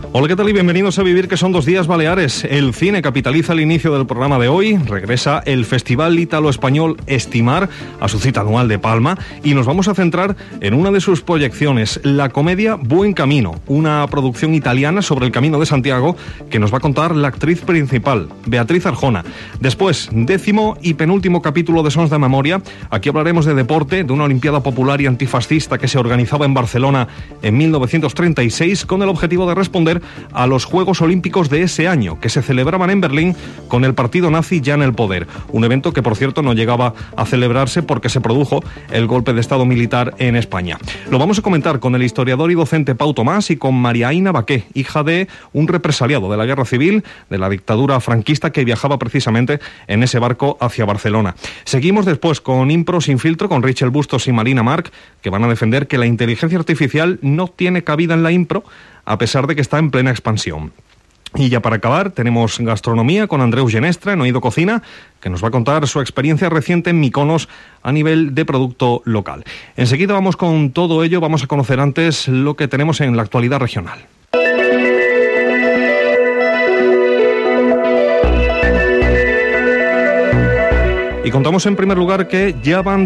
Hola, ¿qué tal? Y bienvenidos a Vivir, que son 2 días Baleares. El cine capitaliza el inicio del programa de hoy. Regresa el Festival Ítalo-Español Estimar a su cita anual de Palma y nos vamos a centrar en una de sus proyecciones, la comedia Buen Camino, una producción italiana sobre el Camino de Santiago que nos va a contar la actriz principal, Beatriz Arjona. Después, 10º y penúltimo capítulo de Sons de Memoria. Aquí hablaremos de deporte, de una Olimpiada Popular y Antifascista que se organizaba en Barcelona en 1936 con el objetivo de responder a los Juegos Olímpicos de ese año, que se celebraban en Berlín con el partido nazi ya en el poder. Un evento que, por cierto, no llegaba a celebrarse porque se produjo el golpe de Estado militar en España. Lo vamos a comentar con el historiador y docente Pau Tomás y con María Aina Baqué, hija de un represaliado de la Guerra Civil, de la dictadura franquista, que viajaba precisamente en ese barco hacia Barcelona. Seguimos después con Impro Sin Filtro, con Rachel Bustos y Marina Marc, que van a defender que la inteligencia artificial no tiene cabida en la impro, a pesar de que está en plena expansión. Y ya para acabar, tenemos gastronomía con Andreu Genestra en Oído Cocina, que nos va a contar su experiencia reciente en Mykonos a nivel de producto local. Enseguida vamos con todo ello, vamos a conocer antes lo que tenemos en la actualidad regional. Y contamos en primer lugar que ya van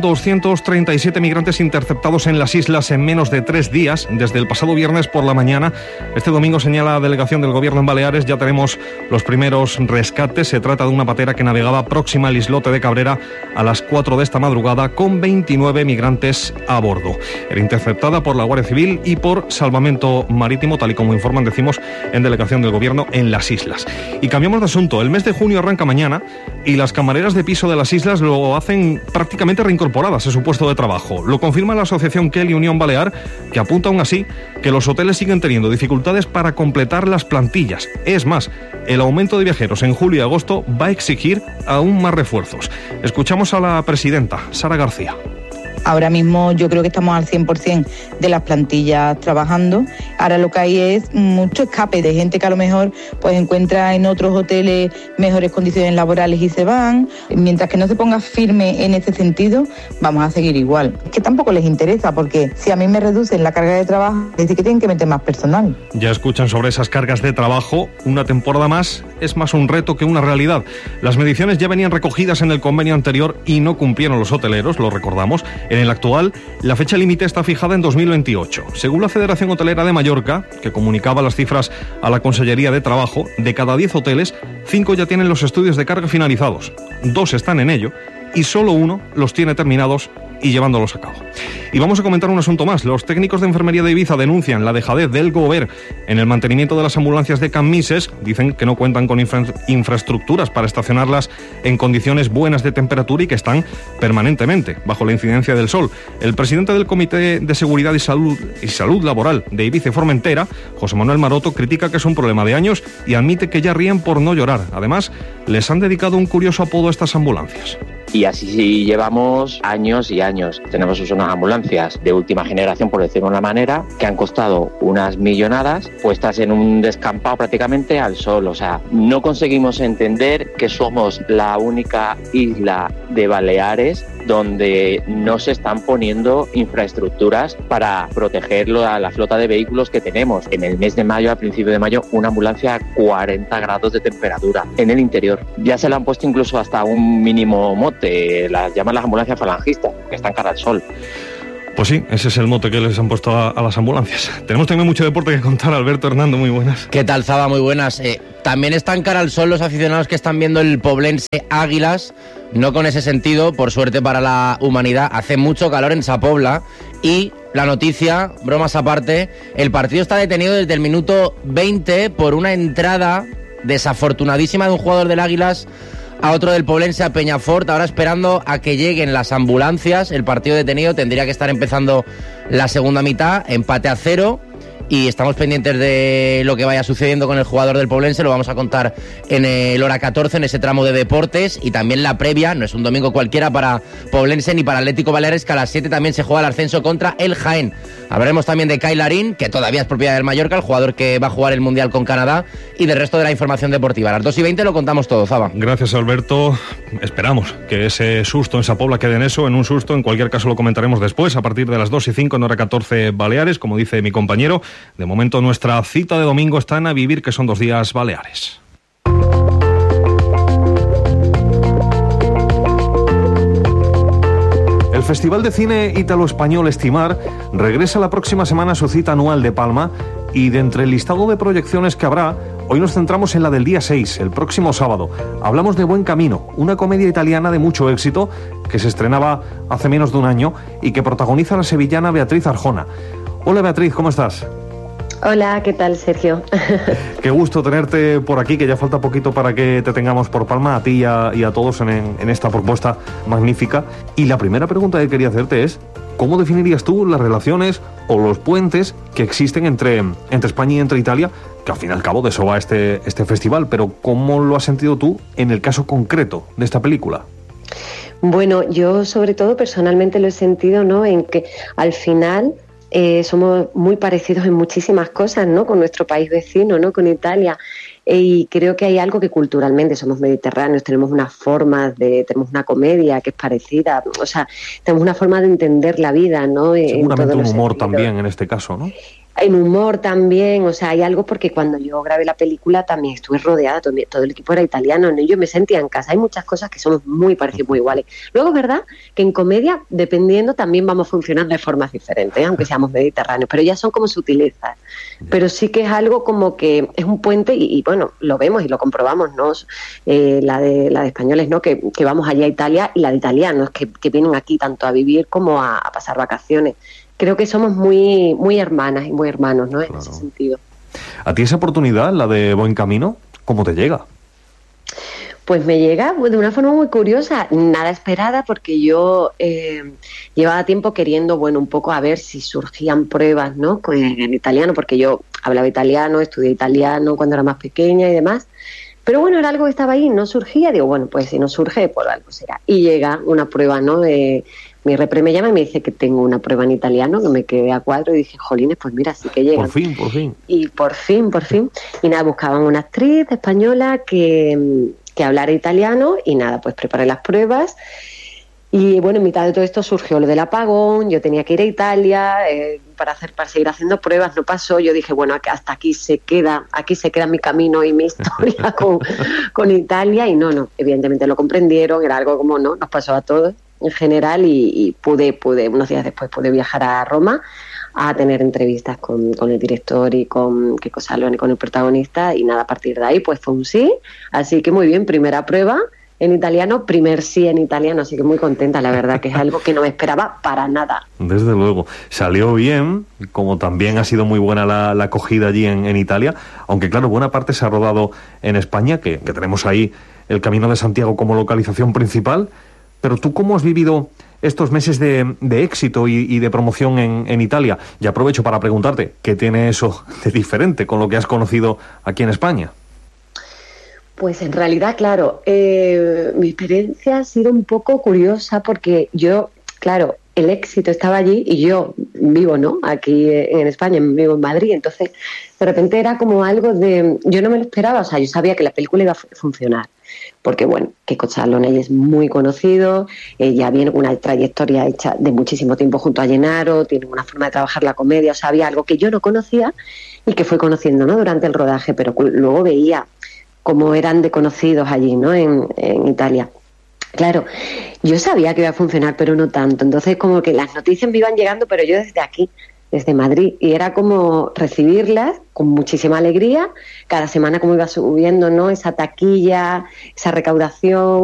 237 migrantes interceptados en las islas en menos de 3 días, desde el pasado viernes por la mañana. Este domingo, señala la delegación del Gobierno en Baleares, ya tenemos los primeros rescates. Se trata de una patera que navegaba próxima al islote de Cabrera a las 4 de esta madrugada con 29 migrantes a bordo. Era interceptada por la Guardia Civil y por Salvamento Marítimo, tal y como informan, decimos, en delegación del Gobierno en las islas. Y cambiamos de asunto. El mes de junio arranca mañana y las camareras de piso de las islas lo hacen prácticamente reincorporadas a su puesto de trabajo. Lo confirma la asociación Kelly Unión Balear, que apunta aún así que los hoteles siguen teniendo dificultades para completar las plantillas. Es más, el aumento de viajeros en julio y agosto va a exigir aún más refuerzos. Escuchamos a la presidenta, Sara García. Ahora mismo yo creo que estamos al 100% de las plantillas trabajando. Ahora lo que hay es mucho escape de gente que a lo mejor pues encuentra en otros hoteles mejores condiciones laborales y se van. Mientras que no se ponga firme en ese sentido, vamos a seguir igual. Es que tampoco les interesa, porque si a mí me reducen la carga de trabajo, es decir que tienen que meter más personal. Ya escuchan sobre esas cargas de trabajo. Una temporada más es más un reto que una realidad. Las mediciones ya venían recogidas en el convenio anterior y no cumplieron los hoteleros, lo recordamos. En el actual, la fecha límite está fijada en 2028. Según la Federación Hotelera de Mallorca, que comunicaba las cifras a la Consellería de Trabajo, de cada 10 hoteles, 5 ya tienen los estudios de carga finalizados, 2 están en ello y solo 1 los tiene terminados y llevándolos a cabo. Y vamos a comentar un asunto más. Los técnicos de enfermería de Ibiza denuncian la dejadez del Gober en el mantenimiento de las ambulancias de Can Misses. Dicen que no cuentan con infraestructuras para estacionarlas en condiciones buenas de temperatura y que están permanentemente bajo la incidencia del sol. El presidente del Comité de Seguridad y Salud Laboral de Ibiza y Formentera, José Manuel Maroto, critica que es un problema de años y admite que ya ríen por no llorar. Además, les han dedicado un curioso apodo a estas ambulancias. Y así llevamos años y años. Tenemos unas ambulancias de última generación, por decirlo de una manera, que han costado unas millonadas, puestas en un descampado prácticamente al sol. O sea, no conseguimos entender que somos la única isla de Baleares donde no se están poniendo infraestructuras para proteger a la flota de vehículos que tenemos. En el mes de mayo, a principio de mayo, una ambulancia a 40 grados de temperatura en el interior. Ya se le han puesto incluso hasta un mínimo mote, las llaman las ambulancias falangistas, que están cara al sol. Pues sí, ese es el mote que les han puesto a las ambulancias. Tenemos también mucho deporte que contar. Alberto, Hernando, muy buenas. ¿Qué tal, Zaba? Muy buenas. También están cara al sol los aficionados que están viendo el Poblense Águilas, no con ese sentido, por suerte para la humanidad. Hace mucho calor en Sa Pobla y la noticia, bromas aparte, el partido está detenido desde el minuto 20 por una entrada desafortunadísima de un jugador del Águilas a otro del Poblense, a Peñafort, ahora esperando a que lleguen las ambulancias. El partido detenido, tendría que estar empezando la segunda mitad, empate a 0. Y estamos pendientes de lo que vaya sucediendo con el jugador del Poblense. Lo vamos a contar en el hora 14, en ese tramo de deportes. Y también la previa, no es un domingo cualquiera para Poblense ni para Atlético Baleares, que a las 7 también se juega el ascenso contra el Jaén. Hablaremos también de Kyle Larín, que todavía es propiedad del Mallorca, el jugador que va a jugar el Mundial con Canadá, y del resto de la información deportiva. A las 2:20 lo contamos todo, Zaba. Gracias, Alberto. Esperamos que ese susto en Sa Pobla quede en eso, en un susto. En cualquier caso lo comentaremos después, a partir de las 2:05 en hora 14 Baleares, como dice mi compañero. De momento nuestra cita de domingo está en A Vivir, que son 2 días baleares. El Festival de Cine Ítalo-Español Estimar regresa la próxima semana a su cita anual de Palma, y de entre el listado de proyecciones que habrá, hoy nos centramos en la del día 6, el próximo sábado. Hablamos de Buen Camino, una comedia italiana de mucho éxito que se estrenaba hace menos de un año y que protagoniza la sevillana Beatriz Arjona. Hola Beatriz, ¿cómo estás? Hola, ¿qué tal, Sergio? Qué gusto tenerte por aquí, que ya falta poquito para que te tengamos por Palma, a ti y a todos en esta propuesta magnífica. Y la primera pregunta que quería hacerte es, ¿cómo definirías tú las relaciones o los puentes que existen entre España y entre Italia? Que al fin y al cabo de eso va este festival, pero ¿cómo lo has sentido tú en el caso concreto de esta película? Bueno, yo sobre todo personalmente lo he sentido, ¿no?, en que al final somos muy parecidos en muchísimas cosas, ¿no?, con nuestro país vecino, ¿no?, con Italia. Y creo que hay algo que culturalmente somos mediterráneos, tenemos tenemos una comedia que es parecida, o sea, tenemos una forma de entender la vida, ¿no? Seguramente un humor también en este caso, ¿no? En humor también, o sea, hay algo, porque cuando yo grabé la película también estuve rodeada, todo el equipo era italiano, ¿no? Yo me sentía en casa, hay muchas cosas que somos muy parecidos, muy iguales. Luego es verdad que en comedia, dependiendo, también vamos funcionando de formas diferentes, aunque seamos mediterráneos, pero ya son como sutilezas. Pero sí que es algo como que es un puente y bueno, lo vemos y lo comprobamos, ¿no? La de españoles, ¿no?, que vamos allá a Italia, y la de italianos, que vienen aquí tanto a vivir como a pasar vacaciones. Creo que somos muy, muy hermanas y muy hermanos, ¿no? En ese sentido. ¿A ti esa oportunidad, la de Buen Camino, cómo te llega? Pues me llega de una forma muy curiosa, nada esperada, porque yo llevaba tiempo queriendo, bueno, un poco a ver si surgían pruebas, ¿no?, en italiano, porque yo hablaba italiano, estudié italiano cuando era más pequeña y demás. Pero bueno, era algo que estaba ahí, no surgía. Digo, bueno, pues si no surge, pues algo será. Y llega una prueba, ¿no? Mi repre me llama y me dice que tengo una prueba en italiano, que me quedé a cuadro y dije, jolines, pues mira, sí que llega. Por fin. Y por fin. Y nada, buscaban una actriz española que hablara italiano y nada, pues preparé las pruebas. Y bueno, en mitad de todo esto surgió lo del apagón, yo tenía que ir a Italia para seguir haciendo pruebas, no pasó. Yo dije, bueno, hasta aquí se queda mi camino y mi historia con Italia, y no, evidentemente lo comprendieron, era algo como, no, nos pasó a todos en general, y pude, unos días después pude viajar a Roma a tener entrevistas con el director y con Checco Zalone, con el protagonista, y nada, a partir de ahí pues fue un sí, así que muy bien, primera prueba en italiano, primer sí en italiano, así que muy contenta, la verdad, que es algo que no me esperaba para nada. Desde luego, salió bien, como también ha sido muy buena la acogida allí en Italia, aunque claro, buena parte se ha rodado en España, que tenemos ahí el Camino de Santiago como localización principal. Pero tú, ¿cómo has vivido estos meses de éxito y de promoción en Italia? Y aprovecho para preguntarte, ¿qué tiene eso de diferente con lo que has conocido aquí en España? Pues en realidad, claro, mi experiencia ha sido un poco curiosa, porque yo, claro, el éxito estaba allí y yo vivo, ¿no?, aquí en España, vivo en Madrid, entonces de repente era como algo de... Yo no me lo esperaba, o sea, yo sabía que la película iba a funcionar, porque bueno, Checco Zalone es muy conocido, ya viene una trayectoria hecha de muchísimo tiempo junto a Gennaro, tiene una forma de trabajar la comedia, o sea, había algo que yo no conocía y que fui conociendo, ¿no?, durante el rodaje, pero luego veía cómo eran de conocidos allí, ¿no?, en Italia. Claro, yo sabía que iba a funcionar, pero no tanto. Entonces, como que las noticias me iban llegando, pero yo desde aquí, desde Madrid, y era como recibirlas con muchísima alegría. Cada semana como iba subiendo, ¿no?, esa taquilla, esa recaudación.